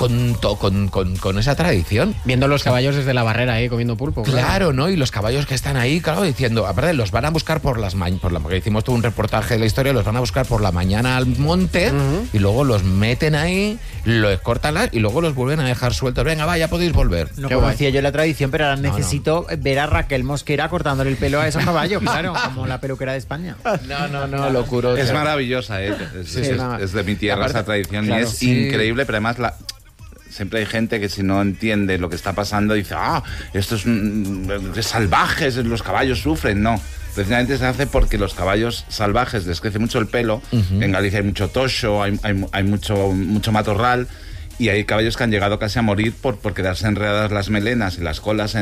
con esa tradición. Viendo los caballos desde la barrera ahí comiendo pulpo. Claro, ¿no? Y los caballos que están ahí, claro, diciendo, aparte los van a buscar por las mañanas, porque hicimos todo un reportaje de la historia, los van a buscar por la mañana al monte y luego los meten ahí, los cortan y luego los vuelven a dejar sueltos. Venga, va, ya podéis volver. No conocía yo la tradición, pero ahora necesito ver a Raquel Mosquera cortándole el pelo a esos caballos, claro, como la peluquera de España. No, locuro. Es maravillosa, ¿eh? Es de mi tierra esa tradición, claro, y es increíble, pero además siempre hay gente que si no entiende lo que está pasando dice, esto es salvajes, los caballos sufren. No, precisamente se hace porque los caballos salvajes les crece mucho el pelo. En Galicia hay mucho toxo, hay mucho matorral, y hay caballos que han llegado casi a morir por quedarse enredadas las melenas y las colas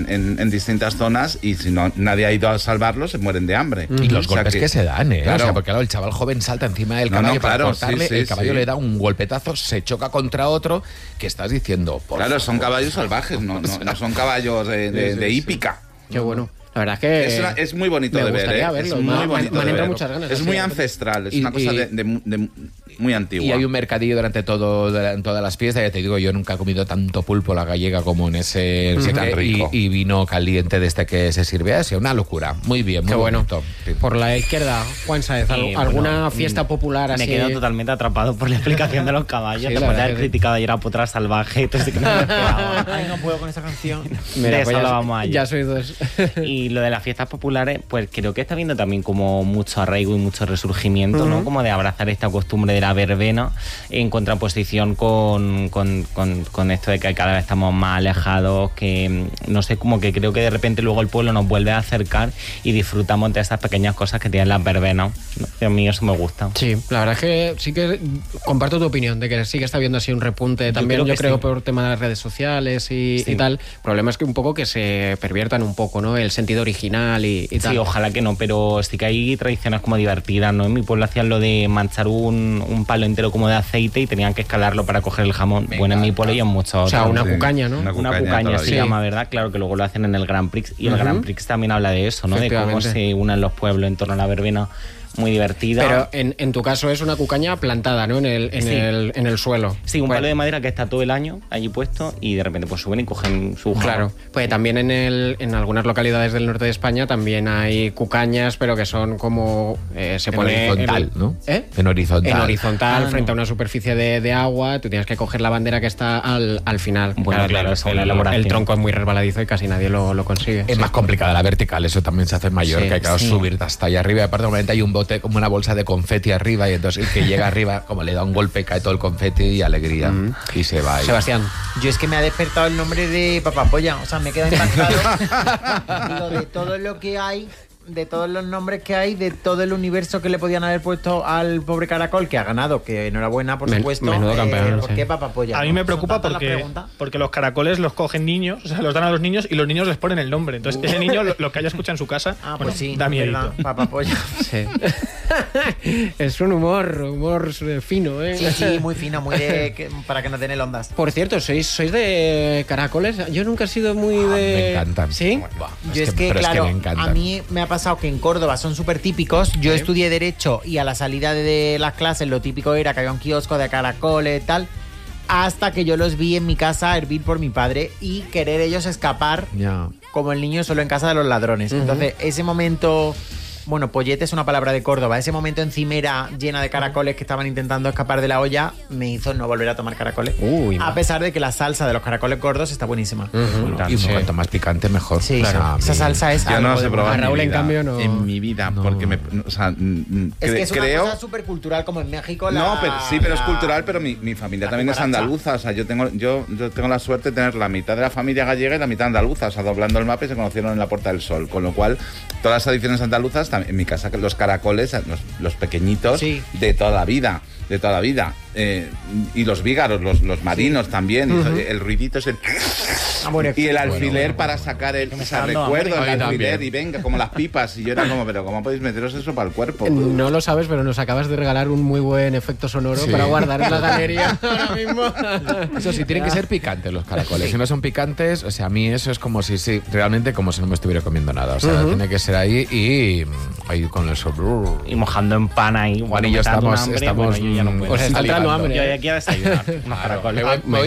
en distintas zonas, y si no nadie ha ido a salvarlos, se mueren de hambre. Y los golpes que se dan, ¿eh? Claro. O sea, porque claro, el chaval joven salta encima del caballo para cortarle, el caballo le da un golpetazo, se choca contra otro, que estás diciendo... Claro, son caballos salvajes, no son caballos de hípica. Qué bueno. La verdad es que es muy bonito de ver, ¿eh? Verlo. Es muy bonito de ver. Muchas ganas, es muy ancestral, es una cosa de muy antigua. Y hay un mercadillo durante todas las fiestas. Ya te digo, yo nunca he comido tanto pulpo a la gallega como en ese tan rico. Y vino caliente desde que se sirve así, una locura. Muy bien, muy bonito. Sí. Por la izquierda, Juan Sáez, ¿alguna fiesta popular así? Me quedo totalmente atrapado por la explicación de los caballos. Después de haber criticado ayer a Potra Salvaje, entonces que no me esperaba. Ay, no puedo con esa canción. Mira, de eso hablábamos ayer. Ya sois dos. Y lo de las fiestas populares, pues creo que está viendo también como mucho arraigo y mucho resurgimiento, ¿no? Como de abrazar esta costumbre de la verbena, en contraposición con esto de que cada vez estamos más alejados, que no sé, como que creo que de repente luego el pueblo nos vuelve a acercar y disfrutamos de esas pequeñas cosas que tienen las verbenas, ¿no? A mí eso me gusta. Sí, la verdad es que sí que comparto tu opinión de que sí que está habiendo así un repunte también, yo creo por tema de las redes sociales y tal. El problema es que un poco que se perviertan un poco, ¿no? El sentido original y tal. Sí, ojalá que no, pero sí que hay tradiciones como divertidas, ¿no? En mi pueblo hacían lo de manchar un palo entero como de aceite y tenían que escalarlo para coger el jamón. Bueno, en mi pueblo y en muchos otros. O sea, una cucaña, ¿no? Una cucaña se llama, ¿verdad? Claro que luego lo hacen en el Grand Prix, y el Grand Prix también habla de eso, ¿no? De cómo se unen los pueblos en torno a la verbena. Muy divertida. Pero en tu caso es una cucaña plantada, ¿no? En el suelo. Sí, un palo de madera que está todo el año allí puesto, y de repente pues suben y cogen su jamón. Claro, pues también en algunas localidades del norte de España también hay cucañas, pero que son como se pone horizontal, ¿no? En horizontal, frente a una superficie de agua. Tú tienes que coger la bandera que está al final. Bueno, claro, el tronco es muy resbaladizo y casi nadie lo consigue. Es más complicada la vertical, eso también se hace mayor, que hay que subir hasta allá arriba. Aparte, normalmente hay un bote como una bolsa de confeti arriba, y entonces el que llega arriba, como le da un golpe, cae todo el confeti y alegría. Y se va. Sebastián. Yo es que me ha despertado el nombre de Papapolla, o sea, me queda impactado. Digo, de todo lo que hay, de todos los nombres que hay, de todo el universo que le podían haber puesto al pobre caracol, que ha ganado, que enhorabuena, por supuesto. Menudo campeón. ¿Por qué Papapolla? A mí me preocupa porque los caracoles los cogen niños, o sea, los dan a los niños y los niños les ponen el nombre. Entonces, ese niño, lo que haya escuchado en su casa, pues sí, da miedo. Papapolla. Sí. Es un humor fino, ¿eh? Sí, muy fino, para que no den el ondas. Por cierto, ¿sois de caracoles? Yo nunca he sido muy de... Me encantan. ¿Sí? Yo es que, claro, a mí me ha pasado que en Córdoba son súper típicos. Yo estudié Derecho y a la salida de las clases lo típico era que había un kiosco de caracoles y tal, hasta que yo los vi en mi casa hervir por mi padre y querer ellos escapar como el niño solo en casa de los ladrones. Entonces, ese momento... Bueno, pollete es una palabra de Córdoba. Ese momento encimera llena de caracoles que estaban intentando escapar de la olla me hizo no volver a tomar caracoles. A pesar de que la salsa de los caracoles gordos está buenísima. Y cuanto más picante, mejor. Sí, claro. Esa salsa es... Yo no las he probado a Raúl, en cambio, no. En mi vida, porque o sea, es que es una cosa súper cultural, como en México. No, pero es cultural, pero mi familia también es andaluza. O sea, yo tengo la suerte de tener la mitad de la familia gallega y la mitad andaluza. O sea, doblando el mapa y se conocieron en la Puerta del Sol. Con lo cual, todas las tradiciones andaluzas, en mi casa, los caracoles, los pequeñitos, de toda la vida. Y los vígaros, los marinos también. El ruidito es el... y el alfiler para sacar el recuerdo, el alfiler, y venga, como las pipas. Y yo era como, pero ¿cómo podéis meteros eso para el cuerpo? No lo sabes, pero nos acabas de regalar un muy buen efecto sonoro para guardar en la galería ahora mismo. Eso sí, tienen que ser picantes los caracoles. Si no son picantes, o sea, a mí eso es como si realmente como si no me estuviera comiendo nada. O sea, tiene que ser ahí y con eso. Y mojando en pan ahí. Juan y yo estamos yo ya no puedo. Os está entrando hambre. Yo ya quiero desayunar unos caracoles.